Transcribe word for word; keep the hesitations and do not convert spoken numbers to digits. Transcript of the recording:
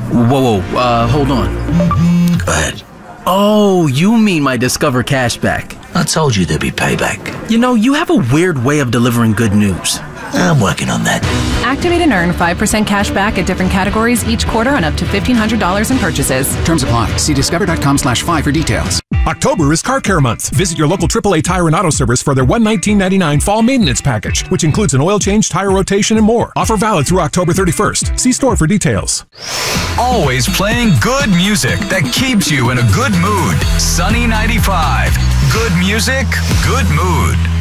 Whoa, whoa, uh, hold on. Go ahead. Oh, you mean my Discover cashback. I told you there'd be payback. You know, you have a weird way of delivering good news. I'm working on that. Activate and earn five percent cash back at different categories each quarter on up to fifteen hundred dollars in purchases. Terms apply. See discover.com slash five for details. October is Car Care Month. Visit your local triple A Tire and Auto Service for their one hundred nineteen ninety-nine fall maintenance package, which includes an oil change, tire rotation, and more. Offer valid through October thirty-first. See store for details. Always playing good music that keeps you in a good mood. Sunny ninety-five. Good music, good mood.